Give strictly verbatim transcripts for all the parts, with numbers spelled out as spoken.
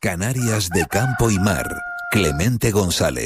Canarias de campo y mar. Clemente González.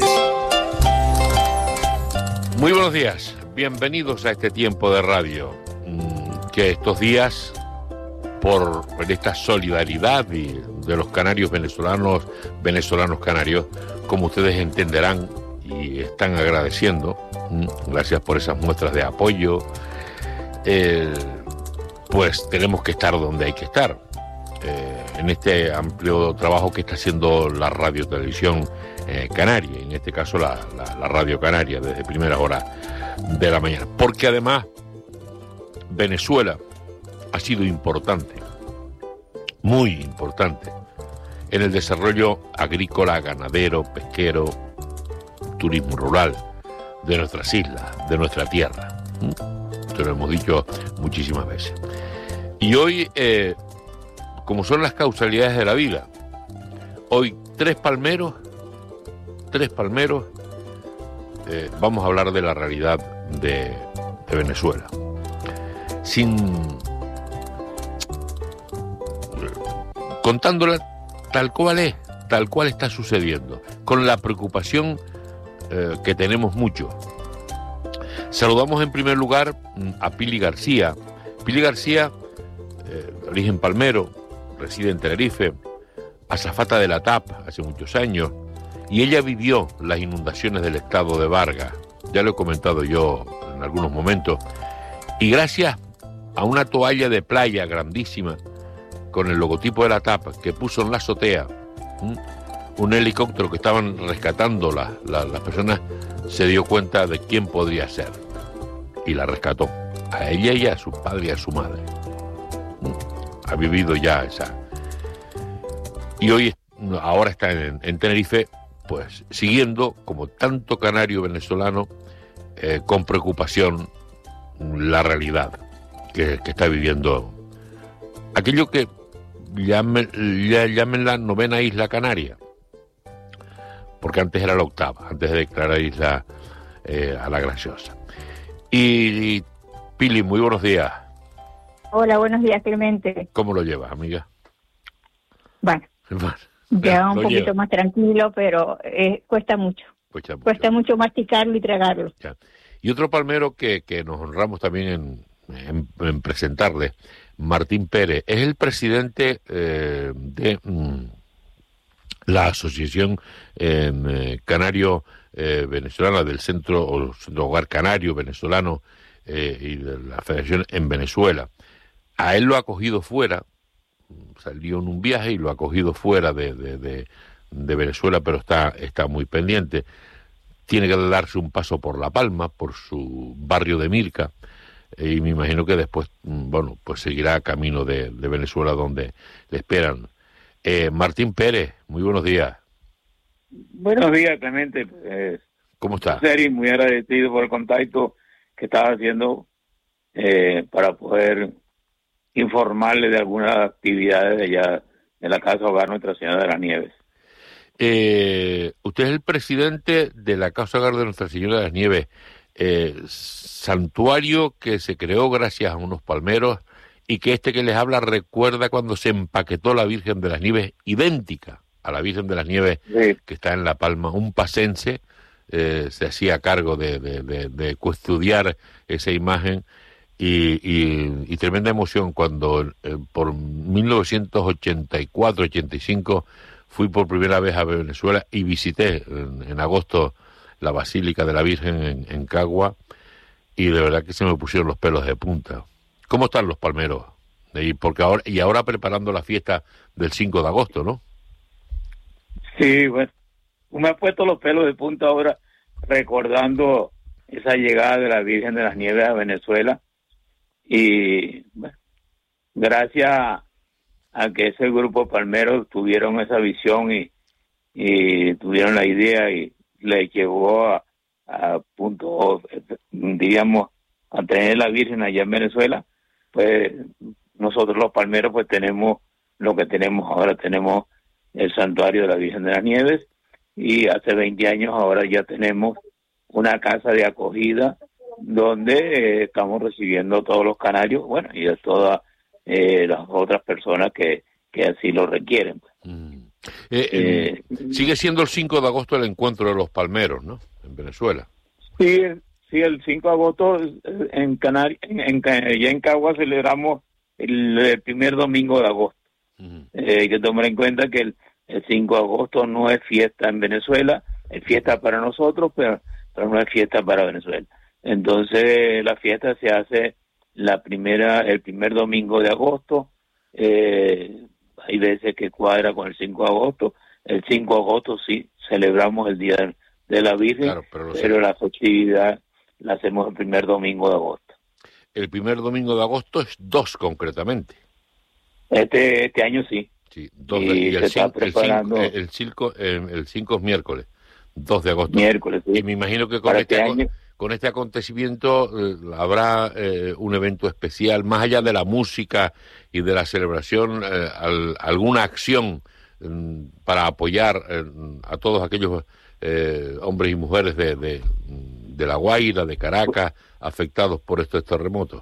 Muy buenos días, bienvenidos a este tiempo de radio, que estos días, por esta solidaridad de los canarios venezolanos, venezolanos canarios, como ustedes entenderán y están agradeciendo, gracias por esas muestras de apoyo, eh, pues tenemos que estar donde hay que estar, eh, en este amplio trabajo que está haciendo la radio televisión eh, canaria, en este caso la, la, la radio canaria, desde primeras horas de la mañana, porque además Venezuela ha sido importante, muy importante, en el desarrollo agrícola, ganadero, pesquero, turismo rural de nuestras islas, de nuestra tierra. Esto lo hemos dicho muchísimas veces. Y hoy, eh, como son las causalidades de la vida, hoy tres palmeros, tres palmeros, eh, vamos a hablar de la realidad de, de Venezuela. Sin contándola tal cual es, tal cual está sucediendo, con la preocupación eh, que tenemos mucho. Saludamos en primer lugar a Pili García. Pili García, eh, de origen palmero, reside en Tenerife, azafata de la T A P hace muchos años, y ella vivió las inundaciones del estado de Vargas, ya lo he comentado yo en algunos momentos, y gracias a una toalla de playa grandísima con el logotipo de la T A P que puso en la azotea, ¿m? un helicóptero que estaban rescatando la, la, las personas, se dio cuenta de quién podría ser y la rescató, a ella y a su padre y a su madre. ¿M? Ha vivido ya esa, y hoy ahora está en, en Tenerife, pues siguiendo, como tanto canario venezolano, eh, con preocupación la realidad que, que está viviendo aquello que llamen, llamen la novena isla canaria, porque antes era la octava, antes de declarar isla eh, a la Graciosa. Y, y Pili, muy buenos días. Hola, buenos días, Clemente. ¿Cómo lo llevas, amiga? Bueno, bueno ya un poquito lleva. más tranquilo, pero eh, cuesta mucho. Cuesta mucho. Cuesta mucho masticarlo y tragarlo. Ya. Y otro palmero que, que nos honramos también en, en, en presentarle, Martín Pérez, es el presidente eh, de mm, la Asociación eh, Canario eh, Venezolana del Centro, o Centro Hogar Canario Venezolano eh, y de la Federación en Venezuela. A él lo ha cogido fuera, salió en un viaje y lo ha cogido fuera de, de, de, de Venezuela, pero está, está muy pendiente. Tiene que darse un paso por La Palma, por su barrio de Mirca, y me imagino que después, bueno, pues seguirá camino de, de Venezuela, donde le esperan. Eh, Martín Pérez, muy buenos días. Buenos días, Clemente. Eh, ¿Cómo está? Seri, muy agradecido por el contacto que estaba haciendo eh, para poder informarle de algunas actividades de allá de la Casa Hogar Nuestra Señora de las Nieves. Eh, usted es el presidente de la Casa Hogar de Nuestra Señora de las Nieves, eh, santuario que se creó gracias a unos palmeros y que este que les habla recuerda cuando se empaquetó la Virgen de las Nieves, idéntica a la Virgen de las Nieves, sí, que está en La Palma. Un pacense eh, se hacía cargo de, de, de, de custodiar esa imagen. Y, y, y tremenda emoción cuando eh, por mil novecientos ochenta y cuatro ochenta y cinco fui por primera vez a Venezuela y visité en, en agosto la Basílica de la Virgen en, en Cagua, y de verdad que se me pusieron los pelos de punta. ¿Cómo están los palmeros? Y, porque ahora, y ahora preparando la fiesta del cinco de agosto, ¿no? Sí, bueno, me ha puesto los pelos de punta ahora recordando esa llegada de la Virgen de las Nieves a Venezuela. Y bueno, gracias a que ese grupo de palmeros tuvieron esa visión y, y tuvieron la idea y le llevó a, a punto, diríamos, a tener la Virgen allá en Venezuela, pues nosotros los palmeros pues tenemos lo que tenemos ahora, tenemos el santuario de la Virgen de las Nieves, y hace veinte años ahora ya tenemos una casa de acogida donde eh, estamos recibiendo a todos los canarios, bueno, y a todas eh, las otras personas que, que así lo requieren. Mm. Eh, eh, sigue siendo el cinco de agosto el encuentro de los palmeros, ¿no? En Venezuela. Sí, sí, el cinco de agosto en Canarias, en, en, ya en Cagua celebramos el, el primer domingo de agosto. Uh-huh. Eh, hay que tomar en cuenta que el, el cinco de agosto no es fiesta en Venezuela, es fiesta para nosotros, pero, pero no es fiesta para Venezuela. Entonces la fiesta se hace la primera, el primer domingo de agosto. Eh, hay veces que cuadra con el cinco de agosto. El cinco de agosto sí celebramos el Día de, de la Virgen, claro, pero, pero la festividad la hacemos el primer domingo de agosto. El primer domingo de agosto es dos concretamente. Este este año sí. Sí, dos de, y, y el cinco el cinco el, el cinco es miércoles, dos de agosto. Miércoles, sí. Y me imagino que con Para este, este año... con este acontecimiento eh, habrá eh, un evento especial, más allá de la música y de la celebración, eh, al, alguna acción eh, para apoyar eh, a todos aquellos eh, hombres y mujeres de, de, de La Guaira, de Caracas, afectados por estos terremotos.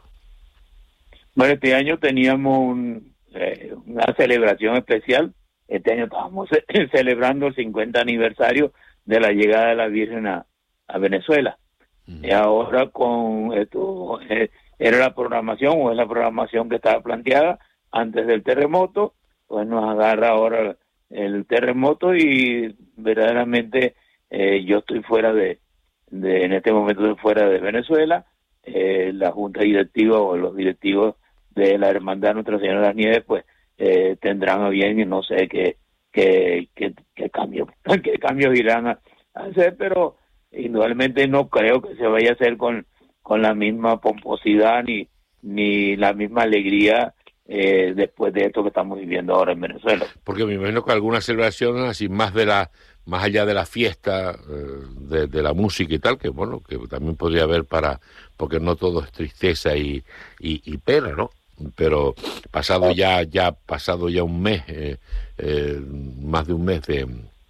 Bueno, este año teníamos un, eh, una celebración especial. Este año estábamos celebrando el cincuenta aniversario de la llegada de la Virgen a, a Venezuela. Uh-huh. Y ahora con esto, eh, era la programación o es la programación que estaba planteada antes del terremoto, pues nos agarra ahora el terremoto y verdaderamente eh, yo estoy fuera de, de, en este momento estoy fuera de Venezuela. Eh, la junta directiva o los directivos de la Hermandad Nuestra Señora de las Nieves pues eh, tendrán a bien y no sé qué qué, qué, qué cambios qué cambios irán a hacer, pero indudablemente no creo que se vaya a hacer con, con la misma pomposidad ni, ni la misma alegría eh, después de esto que estamos viviendo ahora en Venezuela. Porque me imagino que algunas celebraciones así más de la más allá de la fiesta, eh, de, de la música y tal, que bueno, que también podría haber para, porque no todo es tristeza y, y, y pena, ¿no? Pero pasado ya, ya pasado ya un mes, eh, eh, más de un mes de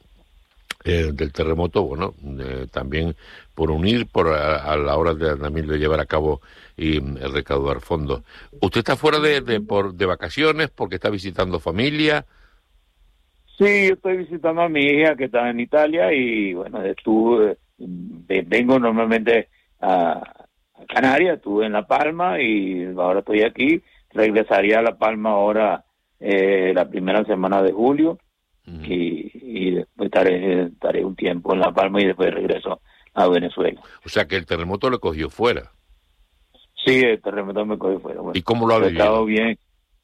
Eh, del terremoto, bueno, eh, también por unir, por a, a la hora de también de llevar a cabo y eh, recaudar fondos. ¿Usted está fuera de, de por de vacaciones porque está visitando familia? Sí, yo estoy visitando a mi hija que está en Italia y bueno, estuve, vengo normalmente a, a Canarias, estuve en La Palma y ahora estoy aquí. Regresaría a La Palma ahora eh, la primera semana de julio. Uh-huh. y, y después estaré, estaré un tiempo en La Palma y después regreso a Venezuela. O sea que el terremoto le cogió fuera. Sí, el terremoto me cogió fuera. Bueno, ¿y cómo lo ha vivido? He estado bien,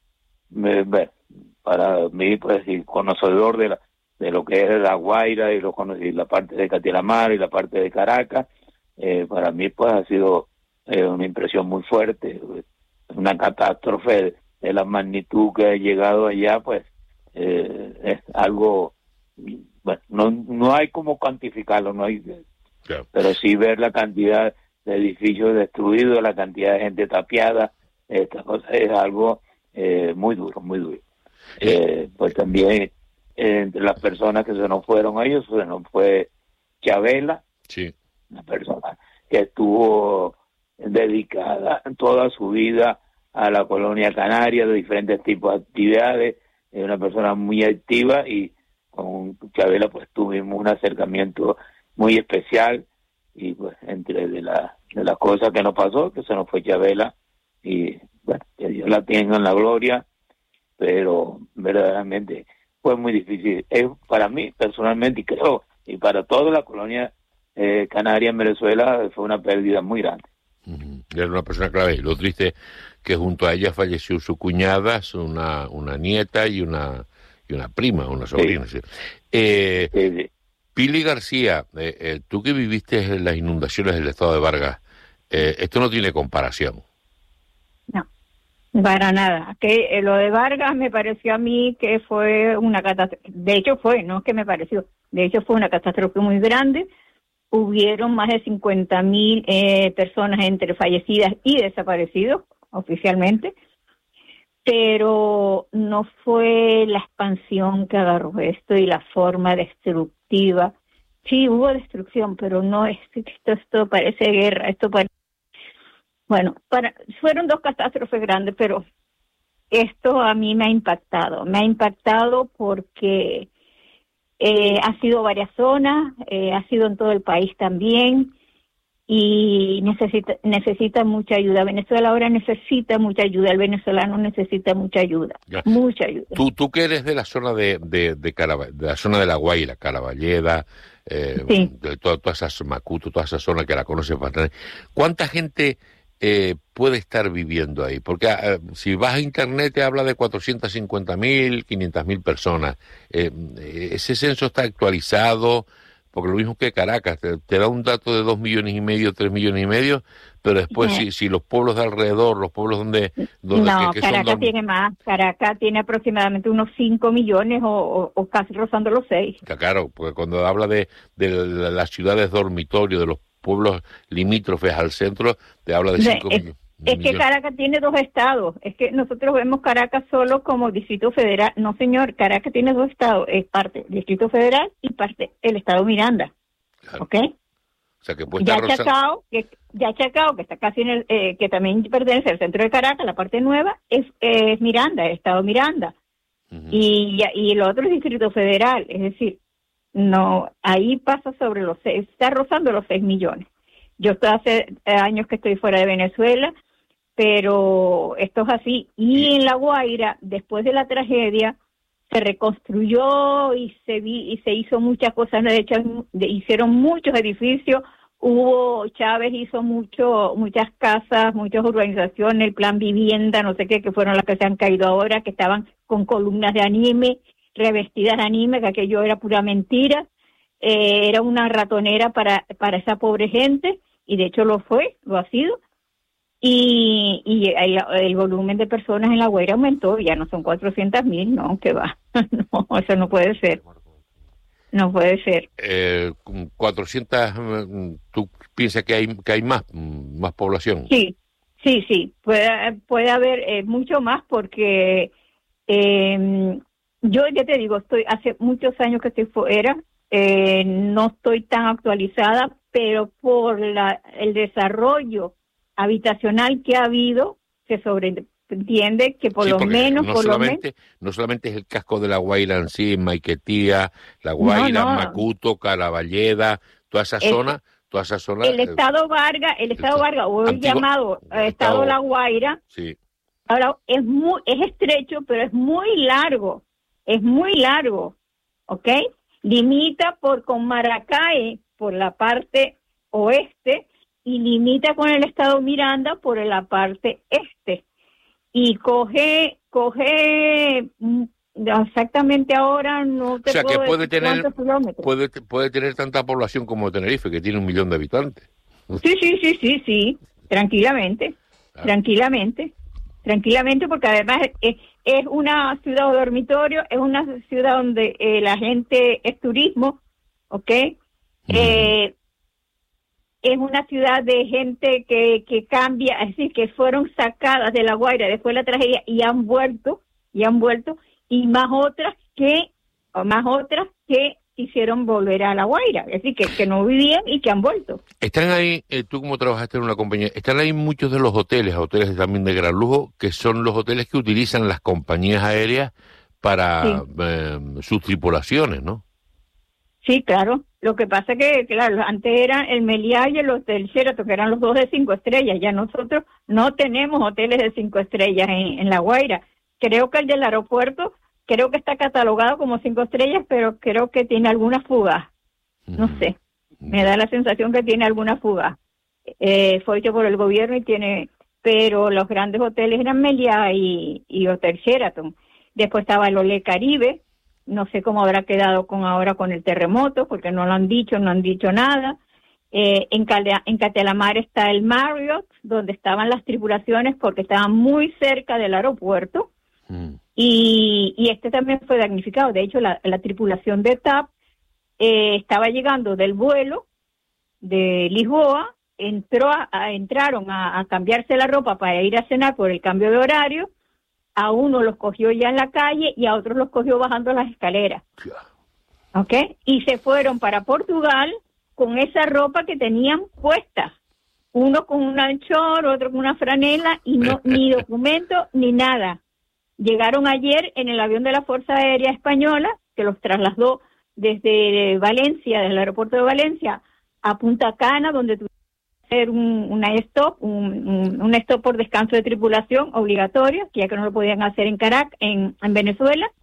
me, me, para mí, pues, sí, conocedor de la, de lo que es La Guaira y lo conocí, la parte de Catilamar y la parte de Caracas, eh, para mí pues ha sido eh, una impresión muy fuerte, una catástrofe de, de la magnitud que ha llegado allá, pues Eh, es algo, bueno, no no hay como cuantificarlo, no hay, claro. Pero sí ver la cantidad de edificios destruidos, la cantidad de gente tapiada, esta cosa es algo eh, muy duro, muy duro. Eh, pues también eh, entre las personas que se nos fueron a ellos, se nos fue Chabela, sí. Una persona que estuvo dedicada toda su vida a la colonia canaria, de diferentes tipos de actividades. Es una persona muy activa y con Chabela pues tuvimos un acercamiento muy especial y pues entre de la de las cosas que nos pasó, que se nos fue Chabela y bueno, que Dios la tenga en la gloria, pero verdaderamente fue muy difícil. Es para mí personalmente y creo y para toda la colonia eh, canaria en Venezuela fue una pérdida muy grande. Uh-huh. Era una persona clave. Lo triste que junto a ella falleció su cuñada, una una nieta y una y una prima, una sobrina. Sí. Sí. Eh, sí, sí. Pili García, eh, eh, tú que viviste en las inundaciones del estado de Vargas, eh, esto no tiene comparación. No, para nada. Que eh, lo de Vargas me pareció a mí que fue una catástrofe. De hecho fue, no es que me pareció. De hecho fue una catástrofe muy grande. Hubieron más de cincuenta mil eh, personas entre fallecidas y desaparecidos oficialmente, pero no fue la expansión que agarró esto y la forma destructiva. Sí, hubo destrucción, pero no es esto, esto parece guerra, esto parece... Bueno, para, fueron dos catástrofes grandes, pero esto a mí me ha impactado. Me ha impactado porque eh, ha sido varias zonas, eh, ha sido en todo el país también, y necesita necesita mucha ayuda. Venezuela ahora necesita mucha ayuda, el venezolano necesita mucha ayuda, ya. mucha ayuda. Tú, tú que eres de la zona de, de, de, Caraba, de la zona de La Guaira, Caraballeda, eh, sí. de todas toda esas Macuto, toda esa zona que la conoces bastante, ¿cuánta gente eh, puede estar viviendo ahí? Porque eh, si vas a internet te habla de cuatrocientas cincuenta mil, quinientas mil personas. Eh, ese censo está actualizado, porque lo mismo que Caracas, te, te da un dato de dos millones y medio, tres millones y medio, pero después Sí. si, si los pueblos de alrededor, los pueblos donde... donde No, que, que Caracas son tiene más. Caracas tiene aproximadamente unos cinco millones o, o, o casi rozando los seis. Claro, porque cuando habla de, de las ciudades dormitorio, de los pueblos limítrofes al centro, te habla de cinco es, millones. es que Caracas tiene dos estados. Es que nosotros vemos Caracas solo como Distrito Federal. No, señor, Caracas tiene dos estados. Es parte Distrito Federal y parte el estado Miranda. Claro. ¿Ok? O sea, que puede Ya estar rozando- Chacao, que, ya Chacao, que está casi en el, eh, que también pertenece al centro de Caracas, la parte nueva, es, es Miranda, el estado Miranda. Ujú. Y, ya- y el otro es Distrito Federal, es decir, no, ahí pasa sobre los seis, está rozando los seis millones. Yo estoy hace eh, años que estoy fuera de Venezuela, pero esto es así. Y en La Guaira, después de la tragedia, se reconstruyó y se vi, y se hizo muchas cosas, de hecho, de- hicieron muchos edificios. Hubo, Chávez hizo mucho, muchas casas, muchas urbanizaciones, el plan vivienda, no sé qué, que fueron las que se han caído ahora, que estaban con columnas de anime, revestidas de anime, que aquello era pura mentira, eh, era una ratonera para, para esa pobre gente, y de hecho lo fue, lo ha sido, y, y el, el volumen de personas en La Guaira aumentó, ya no son cuatrocientas mil, no, que va, no, eso no puede ser. No puede ser. Eh, con cuatrocientas, mm, ¿tú piensas que hay que hay más, mm, más población? Sí, sí, sí. Puede, puede haber eh, mucho más porque eh, yo ya te digo, estoy hace muchos años que estoy fuera, eh, no estoy tan actualizada, pero por la, el desarrollo habitacional que ha habido, se sobreentiende que por Sí, lo porque menos, no por lo menos, solamente, no solamente es el casco de La Guaira en sí, Maiquetía, La Guaira, no. Macuto, Caraballeda, toda esa Es- zona, toda esa zona. el eh, Estado Vargas, el Estado Está- Vargas, o el Antigua- llamado eh, Estado- Estado La Guaira, sí, ahora es muy, es estrecho, pero es muy largo, es muy largo, ¿ok? Limita por con Maracay por la parte oeste y limita con el estado Miranda por la parte este. Y coge, coge, mm, exactamente ahora no te O sea, que puedo puede decir tener- cuántos kilómetros. puede, puede tener tanta población como Tenerife, que tiene un millón de habitantes. Sí, sí, sí, sí, sí, tranquilamente, Claro. tranquilamente, tranquilamente, porque además es, es una ciudad dormitorio, es una ciudad donde eh, la gente es turismo, ¿ok? Eh, es una ciudad de gente que, que cambia, es decir, que fueron sacadas de La Guaira después de la tragedia y han vuelto, y han vuelto, y más otras que, o más otras que hicieron volver a La Guaira, es decir, que, que no vivían y que han vuelto. Están ahí, eh, tú como trabajaste en una compañía, están ahí muchos de los hoteles, hoteles también de gran lujo, que son los hoteles que utilizan las compañías aéreas para Sí. eh, sus tripulaciones, ¿no? Sí, claro. Lo que pasa que, claro, antes eran el Meliá y el Hotel Sheraton, que eran los dos de cinco estrellas. Ya nosotros no tenemos hoteles de cinco estrellas en, en La Guaira. Creo que el del aeropuerto, creo que está catalogado como cinco estrellas, pero creo que tiene alguna fuga. No Ujú. sé. Me da la sensación que tiene alguna fuga. Eh, fue hecho por el gobierno y tiene... Pero los grandes hoteles eran Meliá y, y Hotel Sheraton. Después estaba el Olé Caribe. No sé cómo habrá quedado con ahora con el terremoto, porque no lo han dicho, no han dicho nada. Eh, en, Calea, en Catelamar está el Marriott, donde estaban las tripulaciones, porque estaban muy cerca del aeropuerto. Mm. Y, y este también fue damnificado. De hecho, la, la tripulación de T A P eh, estaba llegando del vuelo de Lisboa, entró a, a- entraron a, a cambiarse la ropa para ir a cenar por el cambio de horario. A uno los cogió ya en la calle y a otros los cogió bajando las escaleras, ¿ok? Y se fueron para Portugal con esa ropa que tenían puesta. Uno con un anchor, otro con una franela y no ni documento ni nada. Llegaron ayer en el avión de la Fuerza Aérea Española, que los trasladó desde Valencia, desde el aeropuerto de Valencia, a Punta Cana, donde tuvimos que hacer un, una stop, un, un, un stop por descanso de tripulación obligatorio, que ya que no lo podían hacer en Caracas, en, en Venezuela,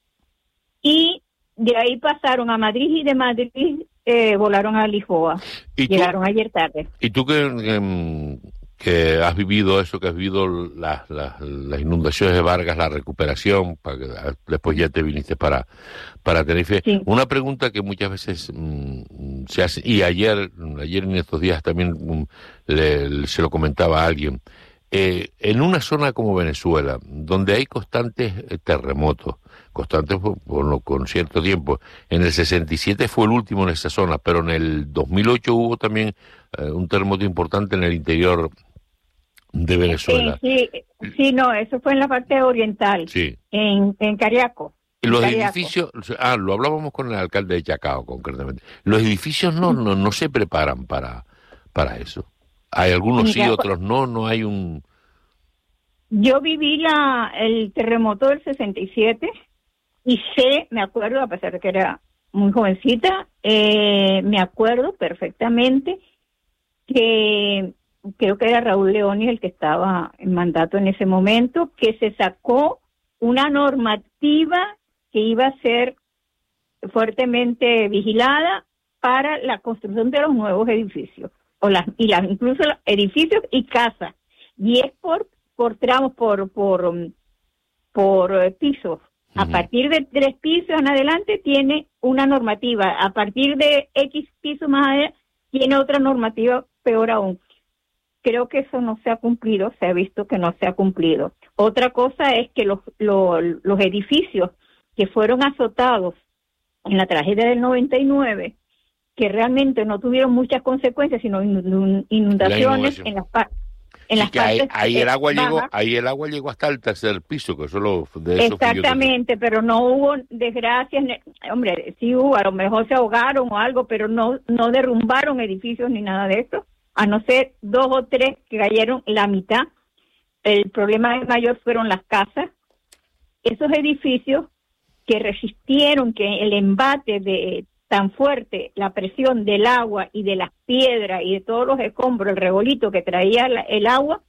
y de ahí pasaron a Madrid y de Madrid eh, volaron a Lisboa. ¿Y Llegaron tú, ayer tarde. ¿Y tú que, que, que has vivido eso, que has vivido las, las, las inundaciones de Vargas, la recuperación, para que después ya te viniste para, para Tenerife? Sí. Una pregunta que muchas veces mmm, se hace, y ayer, ayer en estos días también mmm, le, le, se lo comentaba a alguien, eh, en una zona como Venezuela, donde hay constantes terremotos, constantes por, por, con cierto tiempo. En el sesenta y siete fue el último en esa zona, pero en el dos mil ocho hubo también eh, un terremoto importante en el interior de Venezuela. Sí, sí, sí, no, eso fue en la parte oriental, sí. en, en Cariaco. En los Cariaco. edificios, ah, lo hablábamos con el alcalde de Chacao concretamente, los edificios no, no, no se preparan para, para eso. Hay algunos sí, otros no, no hay un... Yo viví la el terremoto del sesenta y siete y sé, me acuerdo, a pesar de que era muy jovencita, eh, me acuerdo perfectamente que creo que era Raúl Leoni el que estaba en mandato en ese momento, que se sacó una normativa que iba a ser fuertemente vigilada para la construcción de los nuevos edificios, o las y las incluso los edificios y casas, y es por por tramos, por por por eh, pisos. Uh-huh. A partir de tres pisos en adelante tiene una normativa, a partir de X pisos más adelante tiene otra normativa peor aún. Creo que eso no se ha cumplido, se ha visto que no se ha cumplido. Otra cosa es que los los, los edificios que fueron azotados en la tragedia del noventa y nueve, que realmente no tuvieron muchas consecuencias, sino inundaciones en las partes. En las sí, que ahí, partes ahí el agua bajas. llegó, ahí el agua llegó hasta el tercer piso, que solo de eso exactamente, pero no hubo desgracias, hombre, sí hubo, a lo mejor se ahogaron o algo, pero no no derrumbaron edificios ni nada de eso, a no ser dos o tres que cayeron la mitad. El problema mayor fueron las casas, esos edificios que resistieron que el embate de tan fuerte, la presión del agua y de las piedras y de todos los escombros, el revolito que traía la, el agua,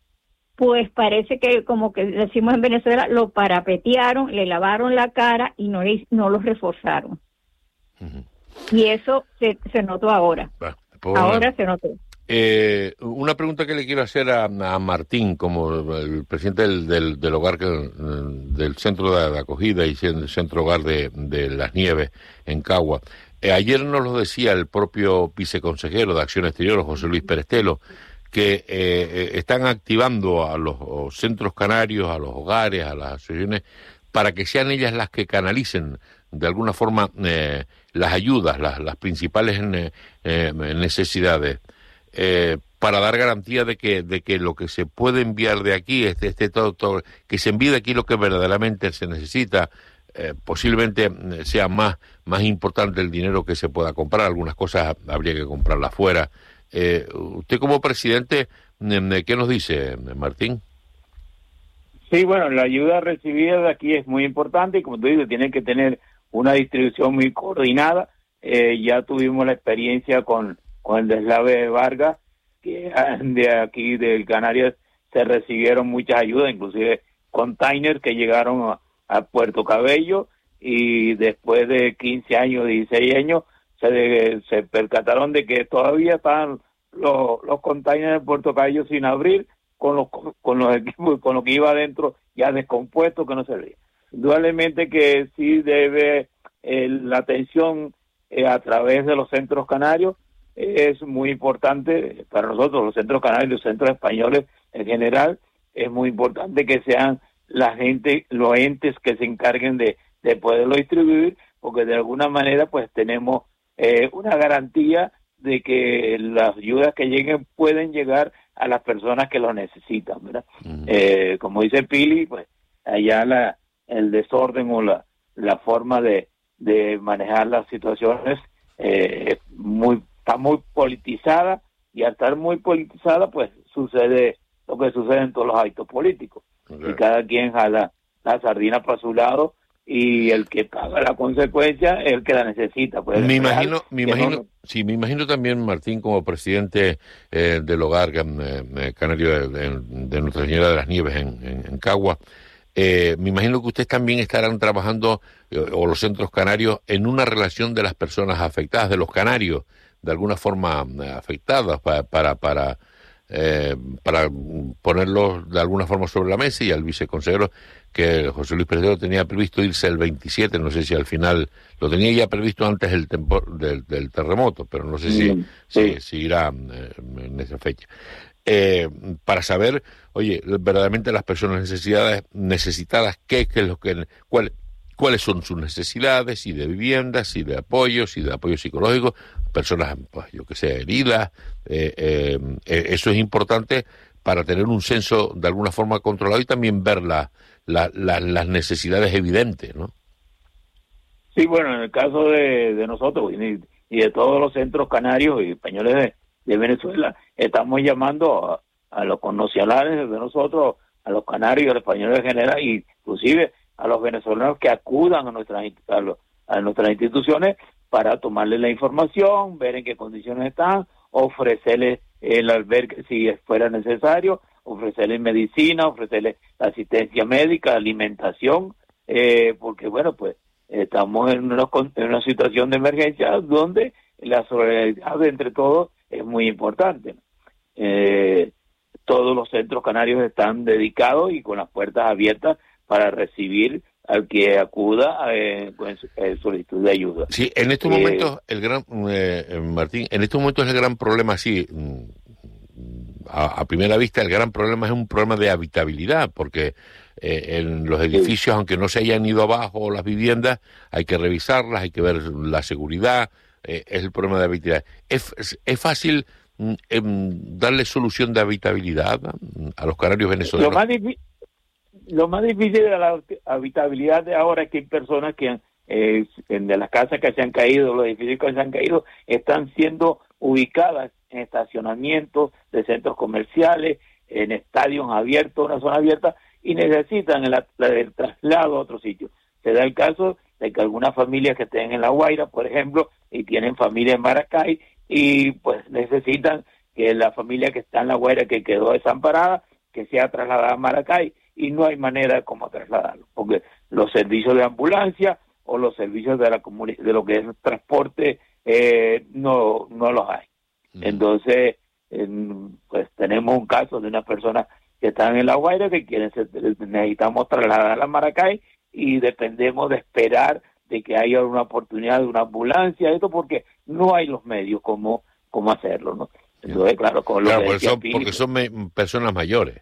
pues parece que, como que decimos en Venezuela, lo parapetearon, le lavaron la cara y no, no los reforzaron. Uh-huh. Y eso se, se notó ahora. Bueno, pues, ahora bueno. se notó. Eh, una pregunta que le quiero hacer a, a Martín, como el presidente del, del, del hogar, que, del centro de acogida y del centro hogar de, de Las Nieves, en Cagua. Eh, ayer nos lo decía el propio viceconsejero de Acción Exterior, José Luis Perestelo, que eh, están activando a los centros canarios, a los hogares, a las asociaciones, para que sean ellas las que canalicen de alguna forma eh, las ayudas, las, las principales eh, eh, necesidades. Eh, para dar garantía de que de que lo que se puede enviar de aquí, este, este todo, todo, que se envíe de aquí lo que verdaderamente se necesita, eh, posiblemente sea más, más importante el dinero que se pueda comprar, algunas cosas habría que comprarlas fuera. Eh, usted como presidente, ¿qué nos dice, Martín? Sí, bueno, la ayuda recibida de aquí es muy importante y como tú dices, tiene que tener una distribución muy coordinada. Eh, ya tuvimos la experiencia con con el deslave de Vargas, que de aquí del Canarias se recibieron muchas ayudas, inclusive containers que llegaron a, a Puerto Cabello, y después de quince años, dieciséis años, se, de, se percataron de que todavía estaban los, los containers de Puerto Cabello sin abrir, con los, con los equipos, con lo que iba adentro ya descompuesto, que no servía. Indudablemente que sí debe eh, la atención eh, a través de los centros canarios, es muy importante para nosotros, los centros canarios, los centros españoles en general, es muy importante que sean la gente, los entes que se encarguen de, de poderlo distribuir, porque de alguna manera pues tenemos eh, una garantía de que las ayudas que lleguen pueden llegar a las personas que lo necesitan, ¿verdad? Uh-huh. Eh, como dice Pili, pues allá la el desorden o la, la forma de, de manejar las situaciones eh, es muy está muy politizada, y al estar muy politizada, pues sucede lo que sucede en todos los actos políticos. Okay. Y cada quien jala la sardina para su lado, y el que paga la consecuencia es el que la necesita. Pues, me imagino, me imagino, no... sí, me imagino también, Martín, como presidente eh, del hogar eh, canario de, de Nuestra Señora de las Nieves en, en, en Cagua, eh, me imagino que ustedes también estarán trabajando, eh, o los centros canarios, en una relación de las personas afectadas, de los canarios, de alguna forma eh, afectadas, para, para, para Eh, para ponerlos de alguna forma sobre la mesa, y al viceconsejero que José Luis Pérez tenía previsto irse el veintisiete, no sé si al final lo tenía ya previsto antes del, tempo, del, del terremoto, pero no sé si, mm, sí. si, si irá eh, en esa fecha. Eh, para saber, oye, verdaderamente las personas necesitadas, necesitadas qué, qué es lo que, cuál, cuáles son sus necesidades, si de viviendas, si de apoyo, si de apoyo psicológico, personas, pues yo que sé, heridas, eh, eh, eh, eso es importante para tener un censo de alguna forma controlado y también ver la, la, la, las necesidades evidentes, ¿no? Sí, bueno, en el caso de, de nosotros y, y de todos los centros canarios y españoles de, de Venezuela, estamos llamando a, a los connacionales de nosotros, a los canarios, a los españoles en general, y inclusive a los venezolanos que acudan a nuestras, a, los, a nuestras instituciones para tomarles la información, ver en qué condiciones están, ofrecerles el albergue si fuera necesario, ofrecerles medicina, ofrecerles asistencia médica, alimentación, eh, porque bueno, pues estamos en una, en una situación de emergencia donde la solidaridad entre todos es muy importante. Eh, todos los centros canarios están dedicados y con las puertas abiertas para recibir al que acuda eh, con eh, solicitud de ayuda. Sí, en estos eh, momentos, el gran, eh, Martín, en estos momentos el gran problema, sí, a, a primera vista, el gran problema es un problema de habitabilidad, porque eh, en los edificios, sí. aunque no se hayan ido abajo las viviendas, hay que revisarlas, hay que ver la seguridad, eh, es el problema de habitabilidad. ¿Es, es, es fácil eh, darle solución de habitabilidad a los canarios venezolanos? Lo más difícil Lo más difícil de la habitabilidad de ahora es que hay personas que eh, de las casas que se han caído, los edificios que se han caído, están siendo ubicadas en estacionamientos de centros comerciales, en estadios abiertos, una zona abierta, y necesitan el, el traslado a otro sitio. Se da el caso de que algunas familias que estén en La Guaira, por ejemplo, y tienen familia en Maracay, y pues necesitan que la familia que está en La Guaira, que quedó desamparada, que sea trasladada a Maracay, y no hay manera de cómo trasladarlo, porque los servicios de ambulancia o los servicios de la comuni- de lo que es transporte eh, no no los hay. Mm. Entonces, eh, pues tenemos un caso de una persona que está en La Guaira que quieren ser, necesitamos trasladar a Maracay y dependemos de esperar de que haya una oportunidad de una ambulancia, esto porque no hay los medios como cómo hacerlo, ¿no? Entonces, claro, con lo claro, que porque son, Pili, porque son me, personas mayores.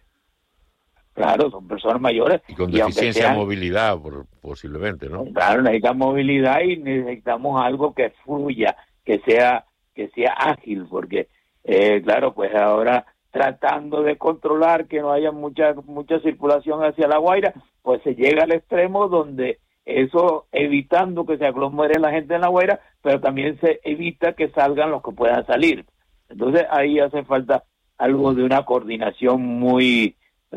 Claro, son personas mayores. Y con deficiencia de movilidad, por, posiblemente, ¿no? Claro, necesitamos movilidad y necesitamos algo que fluya, que sea que sea ágil, porque, eh, claro, pues ahora tratando de controlar que no haya mucha mucha circulación hacia La Guaira, pues se llega al extremo donde eso, evitando que se aglomere la gente en La Guaira, pero también se evita que salgan los que puedan salir. Entonces ahí hace falta algo de una coordinación muy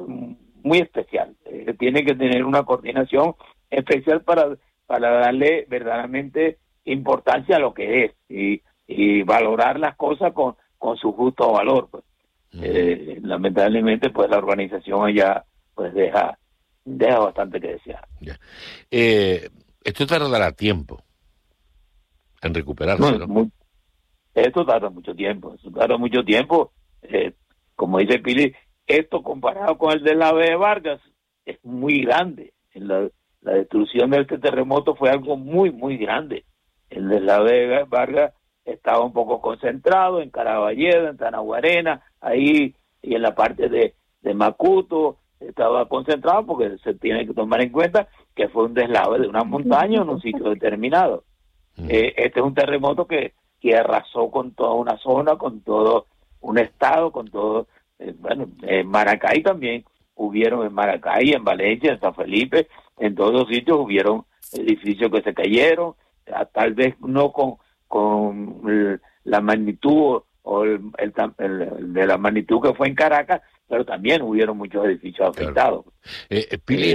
muy especial. Eh, tiene que tener una coordinación especial para para darle verdaderamente importancia a lo que es y, y valorar las cosas con, con su justo valor. Pues. Uh-huh. Eh, lamentablemente, pues la organización allá pues deja deja bastante que desear. Yeah. Eh, esto tardará tiempo en recuperarse, ¿no? Muy, esto tarda mucho tiempo, esto tarda mucho tiempo. Eh, como dice Pili, esto comparado con el del ave de Vargas es muy grande. La, la destrucción de este terremoto fue algo muy, muy grande. El del ave de Vargas estaba un poco concentrado en Caraballeda, en Tanaguarena, ahí y en la parte de, de Macuto estaba concentrado porque se tiene que tomar en cuenta que fue un deslave de una montaña en un sitio determinado. Eh, este es un terremoto que, que arrasó con toda una zona, con todo un estado, con todo... Eh, bueno, en Maracay también hubieron, en Maracay, en Valencia, en San Felipe, en todos los sitios hubieron edificios que se cayeron, tal vez no con, con la magnitud o el, el, el, el de la magnitud que fue en Caracas, pero también hubieron muchos edificios afectados. Claro. Eh, eh, Pili, eh,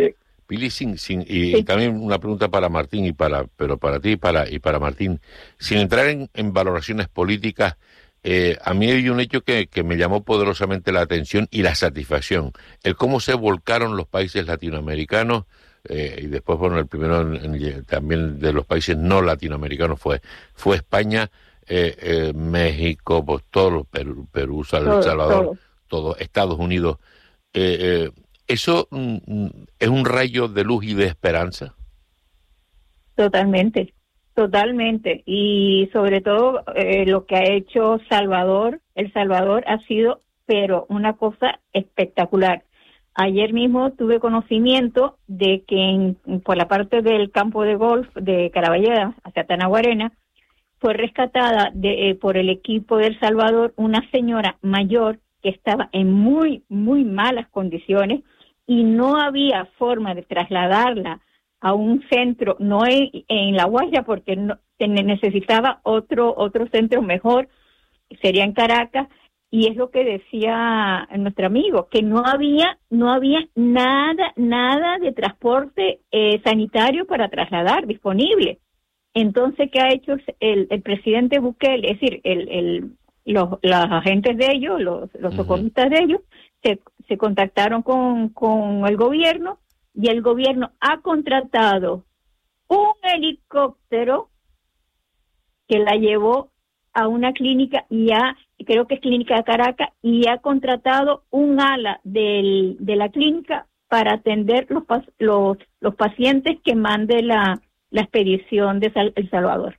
Pili, sin, sin, y, Sí. y también una pregunta para Martín y para, pero para ti y para, y para Martín, sin entrar en, en valoraciones políticas, eh, a mí hay un hecho que, que me llamó poderosamente la atención y la satisfacción, el cómo se volcaron los países latinoamericanos, eh, y después, bueno, el primero en, en, también de los países no latinoamericanos fue, fue España, eh, eh, México, pues todos los Perú, Perú El Todo, Salvador, todo. todo, Estados Unidos. Eh, eh, ¿Eso mm, es un rayo de luz y de esperanza? Totalmente, totalmente. Y sobre todo eh, lo que ha hecho Salvador, El Salvador ha sido, pero una cosa espectacular. Ayer mismo tuve conocimiento de que en, por la parte del campo de golf de Caraballeda, hacia Tanaguarena, fue rescatada de, eh, por el equipo de El Salvador una señora mayor que estaba en muy, muy malas condiciones y no había forma de trasladarla a un centro, no en, en La Guaira, porque no, necesitaba otro otro centro mejor, sería en Caracas, y es lo que decía nuestro amigo, que no había no había nada, nada de transporte eh, sanitario para trasladar disponible. Entonces, ¿qué ha hecho el, el presidente Bukele? Es decir, el, el, los, los agentes de ellos, los, los socorristas de ellos, se, se contactaron con, con el gobierno y el gobierno ha contratado un helicóptero que la llevó a una clínica y ha, creo que es Clínica de Caracas, y ha contratado un ala del, de la clínica para atender los, los, los pacientes que mande la, la expedición de Sal, El Salvador.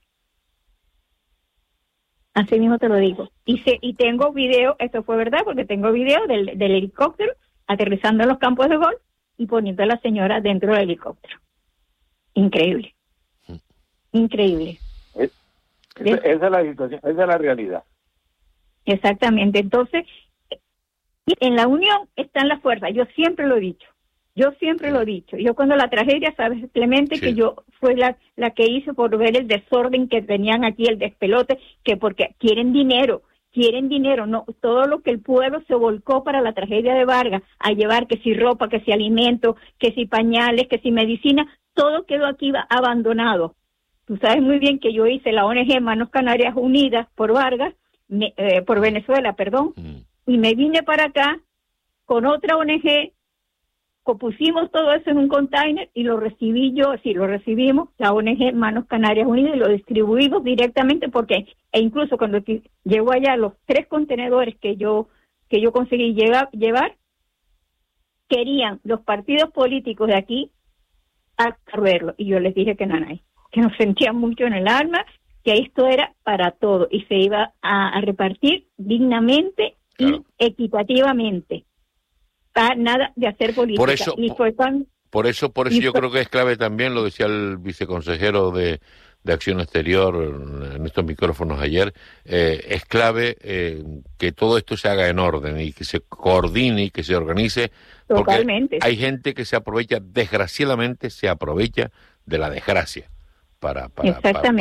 Así mismo te lo digo. Y, se, y tengo video, esto fue verdad, porque tengo video del, del helicóptero aterrizando en los campos de golf y poniendo a la señora dentro del helicóptero. Increíble. Increíble. Es, esa, esa es la situación, esa es la realidad. Exactamente. Entonces, en la unión están las fuerzas. Yo siempre lo he dicho. Yo siempre lo he dicho. Yo cuando la tragedia, sabes, Clemente, sí, que yo fue la, la que hice por ver el desorden que tenían aquí, el despelote, que porque quieren dinero, quieren dinero, no, todo lo que el pueblo se volcó para la tragedia de Vargas, a llevar que si ropa, que si alimento, que si pañales, que si medicina, todo quedó aquí abandonado. Tú sabes muy bien que yo hice la O N G Manos Canarias Unidas por Vargas, me, eh, por Venezuela, perdón, mm. y me vine para acá con otra O N G, pusimos todo eso en un container y lo recibí yo, sí, lo recibimos, la O N G Manos Canarias Unidas, y lo distribuimos directamente porque, e incluso cuando llegó allá los tres contenedores que yo que yo conseguí llevar, llevar querían los partidos políticos de aquí absorberlo, y yo les dije que no, no, que nos sentían mucho en el alma, que esto era para todo y se iba a, a repartir dignamente, claro, y equitativamente. Nada de hacer política. Por eso, y fue tan, por eso, por eso yo fue, creo que es clave también, lo decía el viceconsejero de, de Acción Exterior en estos micrófonos ayer, eh, es clave eh, que todo esto se haga en orden y que se coordine y que se organice, totalmente, porque hay gente que se aprovecha, desgraciadamente se aprovecha de la desgracia para, para, exactamente. para